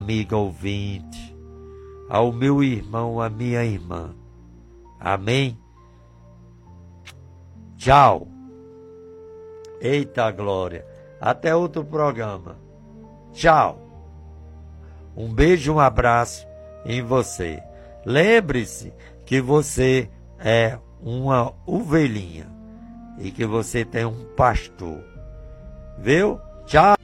amiga ouvinte, ao meu irmão, à minha irmã. Amém? Tchau. Eita glória. Até outro programa. Tchau. Um beijo, um abraço em você. Lembre-se que você é uma ovelhinha e que você tem um pastor. Viu? Tchau.